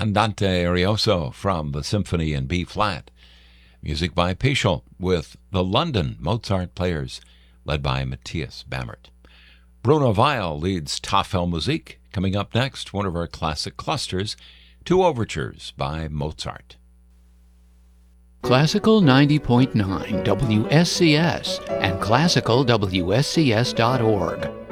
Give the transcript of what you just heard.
Andante Arioso from the Symphony in B-flat. Music by Peschel with the London Mozart Players, led by Matthias Bammert. Bruno Weil leads Tafelmusik. Coming up next, one of our classic clusters, two overtures by Mozart. Classical 90.9 WSCS and classicalwscs.org.